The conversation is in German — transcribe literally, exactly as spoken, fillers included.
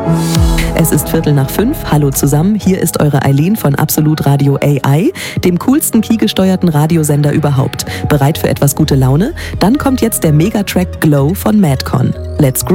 Es ist Viertel nach fünf. Hallo zusammen, hier ist eure Eileen von Absolut Radio A I, dem coolsten Key-gesteuerten Radiosender überhaupt. Bereit für etwas gute Laune? Dann kommt jetzt der Megatrack Glow von Madcon. Let's groove.